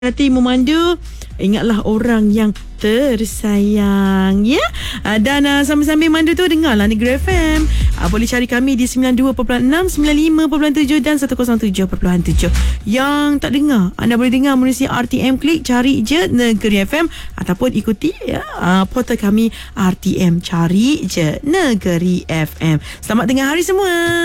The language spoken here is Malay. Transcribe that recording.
hati memandu, ingatlah orang yang tersayang, ya. Dan sambil-sambil mandu tu dengarlah Negeri FM. Boleh cari kami di 92.6, 95.7 dan 107.7. Yang tak dengar, anda boleh dengar melalui RTM Klik, cari je Negeri FM, ataupun ikuti portal kami RTM, cari je Negeri FM. Selamat tengah hari semua.